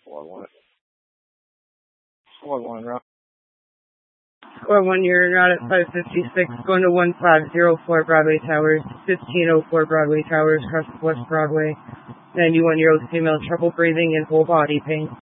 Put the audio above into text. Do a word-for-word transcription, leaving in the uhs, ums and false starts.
four one. four one, Rob. four one, you're not at five fifty-six, going to one five zero four Broadway Towers, fifteen oh four Broadway Towers, across West Broadway. ninety-one-year-old female, trouble breathing and whole body pain.